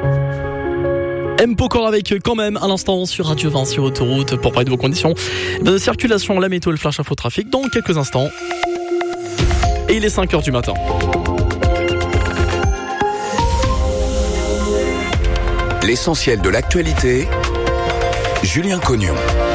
M. Pokora avec quand même à l'instant sur Radio Vinci Autoroute pour parler de vos conditions de circulation, la météo, le flash info trafic dans quelques instants. Et il est 5h du matin. L'essentiel de l'actualité, Julien Cognon.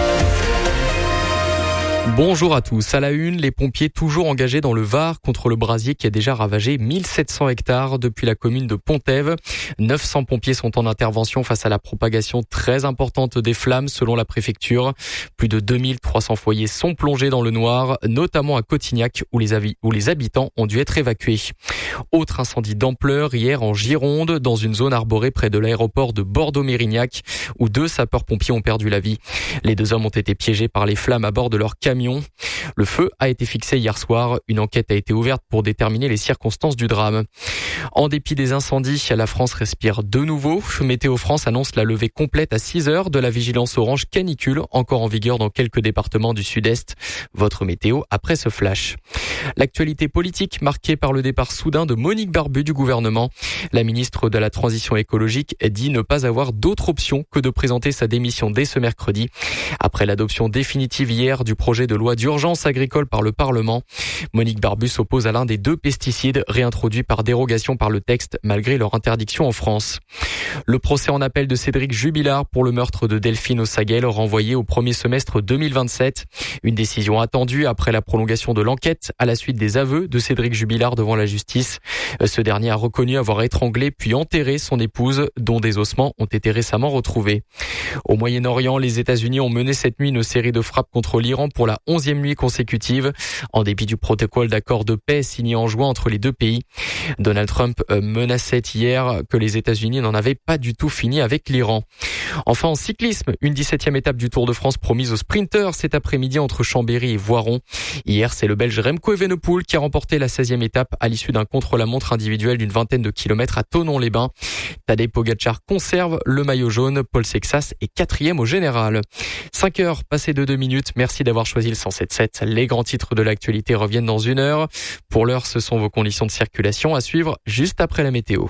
Bonjour à tous. À la une, les pompiers toujours engagés dans le Var contre le brasier qui a déjà ravagé 1700 hectares depuis la commune de Pontève. 900 pompiers sont en intervention face à la propagation très importante des flammes selon la préfecture. Plus de 2300 foyers sont plongés dans le noir, notamment à Cotignac où les habitants ont dû être évacués. Autre incendie d'ampleur hier en Gironde dans une zone arborée près de l'aéroport de Bordeaux-Mérignac où 2 sapeurs-pompiers ont perdu la vie. Les 2 hommes ont été piégés par les flammes à bord de leur camion. Le feu a été fixé hier soir. Une enquête a été ouverte pour déterminer les circonstances du drame. En dépit des incendies, la France respire de nouveau. Météo France annonce la levée complète à 6h de la vigilance orange canicule, encore en vigueur dans quelques départements du sud-est. Votre météo après ce flash. L'actualité politique marquée par le départ soudain de Monique Barbu du gouvernement. La ministre de la Transition écologique dit ne pas avoir d'autre option que de présenter sa démission dès ce mercredi. Après l'adoption définitive hier du projet de loi d'urgence agricole par le Parlement, Monique Barbu s'oppose à l'un des 2 pesticides réintroduits par dérogation par le texte malgré leur interdiction en France. Le procès en appel de Cédric Jubilard pour le meurtre de Delphine Ossaguel renvoyé au premier semestre 2027. Une décision attendue après la prolongation de l'enquête à la suite des aveux de Cédric Jubilard devant la justice. Ce dernier a reconnu avoir étranglé puis enterré son épouse dont des ossements ont été récemment retrouvés. Au Moyen-Orient, les États-Unis ont mené cette nuit une série de frappes contre l'Iran pour la 11e nuit consécutive, en dépit du protocole d'accord de paix signé en juin entre les 2 pays. Donald Trump menaçait hier que les États-Unis n'en avaient pas du tout fini avec l'Iran. Enfin, en cyclisme, une 17e étape du Tour de France promise aux sprinteurs cet après-midi entre Chambéry et Voiron. Hier, c'est le Belge Remco Evenepoel qui a remporté la 16e étape à l'issue d'un contre-la-montre individuel d'une vingtaine de kilomètres à Thonon-les-Bains. Tadej Pogačar conserve le maillot jaune. Paul Sexas est 4e au général. 5h passées de 2 minutes. Merci d'avoir choisi le 107.7. Les grands titres de l'actualité reviennent dans 1 heure. Pour l'heure, ce sont vos conditions de circulation à suivre juste après la météo.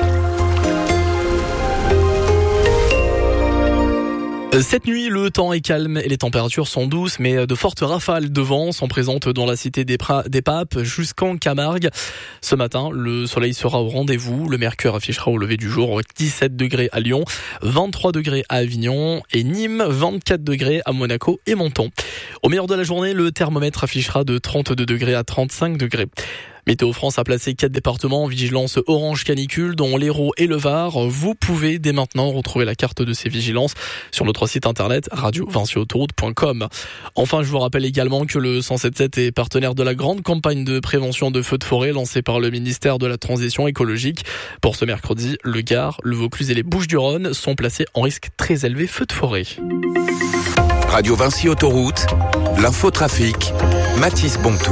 Cette nuit, le temps est calme et les températures sont douces, mais de fortes rafales de vent sont présentes dans la cité des Papes jusqu'en Camargue. Ce matin, le soleil sera au rendez-vous. Le mercure affichera au lever du jour 17 degrés à Lyon, 23 degrés à Avignon et Nîmes, 24 degrés à Monaco et Menton. Au meilleur de la journée, le thermomètre affichera de 32 degrés à 35 degrés. Météo France a placé 4 départements en vigilance orange canicule, dont l'Hérault et le Var. Vous pouvez dès maintenant retrouver la carte de ces vigilances sur notre site internet radiovinciautoroute.com. Enfin, je vous rappelle également que le 107.7 est partenaire de la grande campagne de prévention de feux de forêt lancée par le ministère de la Transition écologique. Pour ce mercredi, le Gard, le Vaucluse et les Bouches-du-Rhône sont placés en risque très élevé feux de forêt. Radio Vinci Autoroute, l'infotrafic, Mathis Bontou.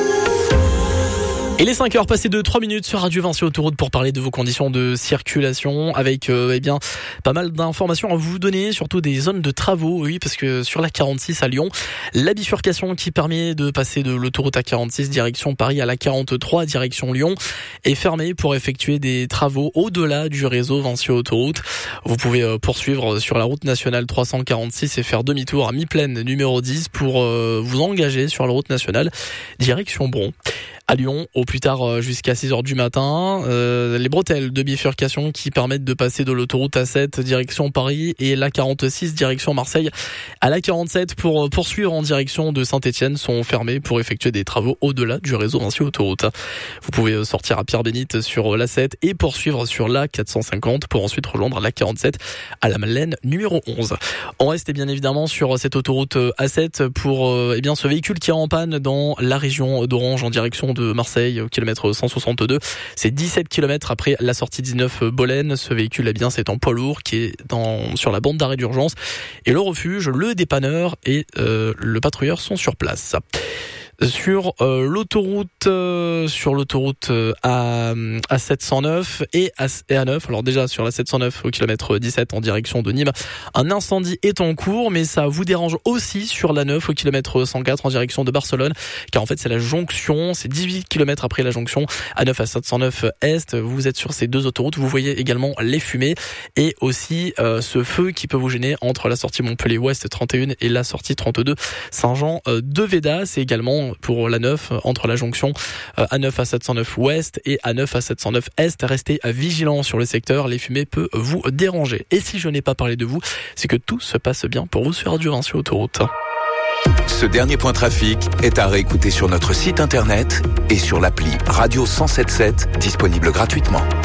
Et les 5h passées de 3 minutes sur Radio Vinci Autoroute pour parler de vos conditions de circulation avec pas mal d'informations à vous donner, surtout des zones de travaux, oui, parce que sur la 46 à Lyon, la bifurcation qui permet de passer de l'autoroute A46 direction Paris à la 43 direction Lyon est fermée pour effectuer des travaux au-delà du réseau Vinci Autoroute. Vous pouvez poursuivre sur la route nationale 346 et faire demi-tour à mi-plaine numéro 10 pour vous engager sur la route nationale direction Bron. À Lyon, au plus tard jusqu'à 6h du matin, les bretelles de bifurcation qui permettent de passer de l'autoroute A7 direction Paris et la 46 direction Marseille à la 47 pour poursuivre en direction de Saint-Etienne sont fermées pour effectuer des travaux au-delà du réseau Vinci Autoroute. Vous pouvez sortir à Pierre-Bénite sur l'A7 et poursuivre sur la 450 pour ensuite rejoindre la 47 à la Madeleine numéro 11. On reste bien évidemment sur cette autoroute A7 pour ce véhicule qui est en panne dans la région d'Orange en direction de Marseille au kilomètre 162. C'est 17 km après la sortie 19 Bolène. Ce véhicule, c'est en poids lourd qui est sur la bande d'arrêt d'urgence. Et le refuge, le dépanneur et le patrouilleur sont sur place. Sur l'autoroute à 709 et à 9. Alors déjà sur la 709 au kilomètre 17 en direction de Nîmes, un incendie est en cours, mais ça vous dérange aussi sur la 9 au kilomètre 104 en direction de Barcelone, car en fait c'est la jonction, c'est 18 km après la jonction à 9 à 709 Est. Vous êtes sur ces deux autoroutes, vous voyez également les fumées et aussi ce feu qui peut vous gêner entre la sortie Montpellier Ouest 31 et la sortie 32 Saint-Jean de Védas. C'est également pour la 9 entre la jonction A9 à 709 Ouest et A9 à 709 Est. Restez vigilants sur le secteur, les fumées peuvent vous déranger. Et si je n'ai pas parlé de vous, c'est que tout se passe bien pour vous sur Radio Vinci Autoroute. Ce dernier point trafic est à réécouter sur notre site internet et sur l'appli Radio 177 disponible gratuitement.